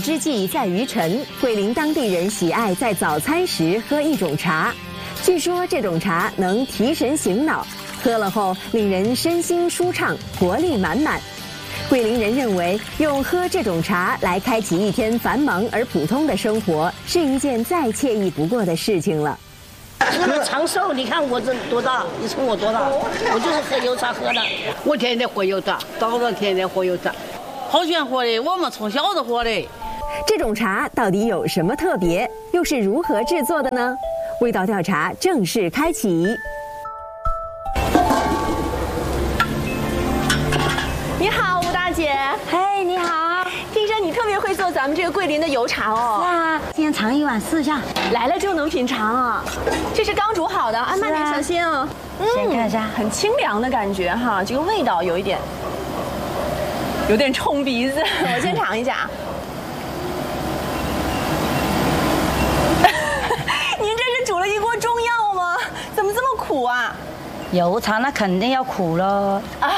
之计在于晨，桂林当地人喜爱在早餐时喝一种茶。据说这种茶能提神醒脑，喝了后令人身心舒畅，活力满满。桂林人认为，用喝这种茶来开启一天繁忙而普通的生活，是一件再惬意不过的事情了。 除了长寿，你看我这多大，你说我多大？我就是喝油茶喝的。 我天天喝油茶，早上天天喝油茶，好喜欢喝的，我们从小都喝的。 这种茶到底有什么特别，又是如何制作的呢？味道调查正式开启。 你好，吴大姐。 嘿，你好。 听说你特别会做咱们这个桂林的油茶哦。 是啊，今天尝一碗试一下。 来了就能品尝啊。这是刚煮好的，慢点小心哦。 先看一下， 很清凉的感觉哈，这个味道有点冲鼻子。我先尝一下。您这是煮了一锅中药吗？怎么这么苦啊？ 油茶那肯定要苦了啊。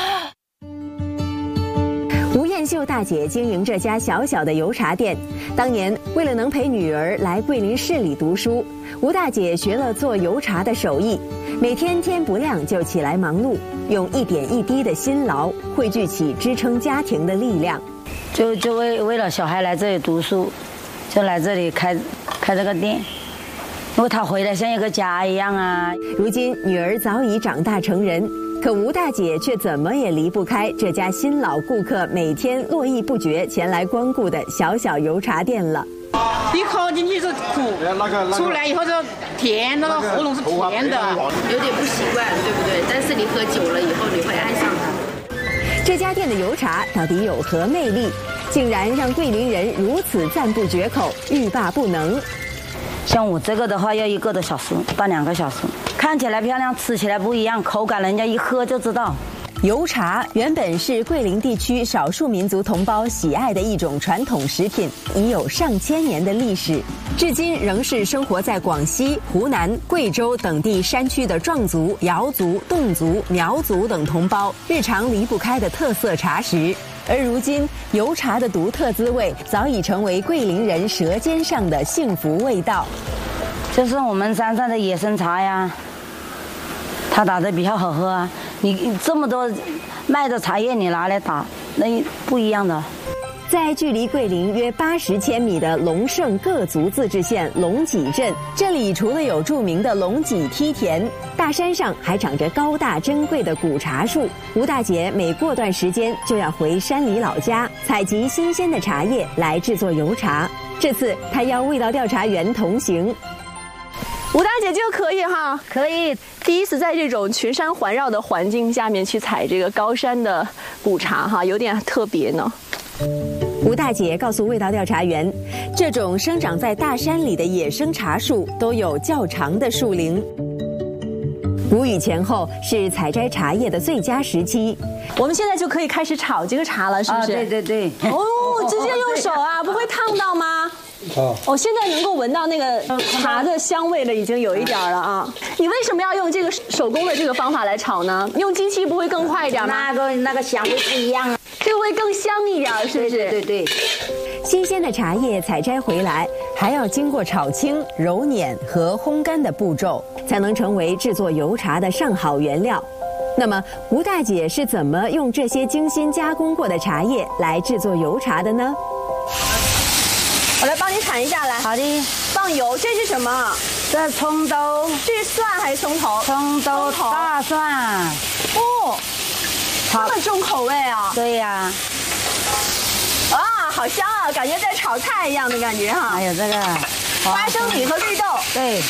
吴艳秀大姐经营这家小小的油茶店，当年为了能陪女儿来桂林市里读书，吴大姐学了做油茶的手艺，每天天不亮就起来忙碌，用一点一滴的辛劳汇聚起支撑家庭的力量。 就为了小孩来这里读书，就来这里开这个店。因为他回来像一个家一样啊。 如今女儿早已长大成人，可吴大姐却怎么也离不开这家新老顾客每天络绎不绝前来光顾的小小油茶店了。 一口进去是苦，出来以后就甜，那个喉咙是甜的， 有点不习惯，对不对？但是你喝久了以后，你会爱上它。 这家店的油茶到底有何魅力，竟然让桂林人如此赞不绝口，欲罢不能？ 像我这个的话，要1个多小时到2个小时，看起来漂亮，吃起来不一样，口感人家一喝就知道。 油茶原本是桂林地区少数民族同胞喜爱的一种传统食品，已有上千年的历史，至今仍是生活在广西、湖南、贵州等地山区的壮族、瑶族、侗族、苗族等同胞日常离不开的特色茶食。而如今，油茶的独特滋味早已成为桂林人舌尖上的幸福味道。 这是我们山上的野生茶呀，它打得比较好喝啊。你这么多卖的茶叶，你拿来打，那不一样的。 在距离桂林约80千米的龙胜各族自治县龙脊镇，这里除了有著名的龙脊梯田，大山上还长着高大珍贵的古茶树。吴大姐每过段时间就要回山里老家采集新鲜的茶叶来制作油茶。这次她邀味道调查员同行。 吴大姐这个可以哈， 可以。 第一次在这种群山环绕的环境下面去采这个高山的古茶哈，有点特别呢。 吴大姐告诉味道调查员，这种生长在大山里的野生茶树都有较长的树龄。谷雨前后是采摘茶叶的最佳时期。 我们现在就可以开始炒这个茶了，是不是？ 对对对。 哦，直接用手啊，不会烫到吗？哦，现在能够闻到那个茶的香味了，已经有一点了啊。你为什么要用这个手工的这个方法来炒呢？用机器不会更快一点吗？ 那个香味不一样啊， 这个会更香一点，是不是？ 对对对。 新鲜的茶叶采摘回来，还要经过炒青、揉捻和烘干的步骤，才能成为制作油茶的上好原料。那么，吴大姐是怎么用这些精心加工过的茶叶来制作油茶的呢？ 我来帮你铲一下来。 好的。 放油，这是什么？ 这葱豆。 这是蒜还是葱头？ 葱豆大蒜。 哦，这么重口味啊！ 对呀。 哇，好香啊，感觉在炒菜一样的感觉哈。 还有这个花生米和绿豆。 对。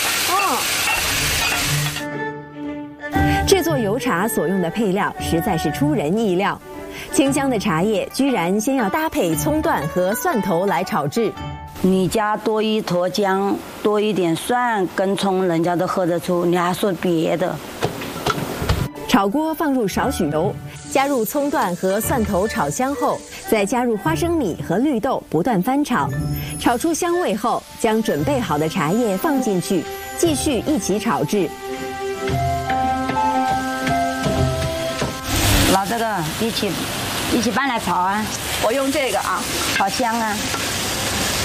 制作油茶所用的配料实在是出人意料。清香的茶叶居然先要搭配葱段和蒜头来炒制。 你加多一坨姜，多一点蒜跟葱，人家都喝得出，你还说别的？ 炒锅放入少许油，加入葱段和蒜头炒香后，再加入花生米和绿豆，不断翻炒。炒出香味后，将准备好的茶叶放进去，继续一起炒制。 拿这个一起拌来炒啊！ 我用这个啊， 好香啊！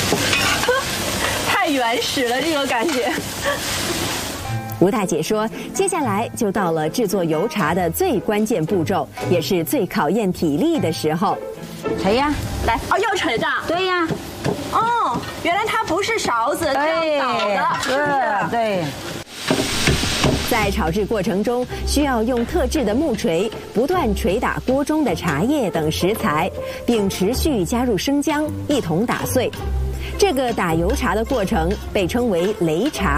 太原始了，这个感觉。 吴大姐说，接下来就到了制作油茶的最关键步骤，也是最考验体力的时候。 捶呀， 来，哦，要捶的。 对呀。 哦，原来它不是勺子这样倒的， 对。 在炒制过程中，需要用特制的木锤不断捶打锅中的茶叶等食材，并持续加入生姜，一同打碎。这个打油茶的过程被称为擂茶。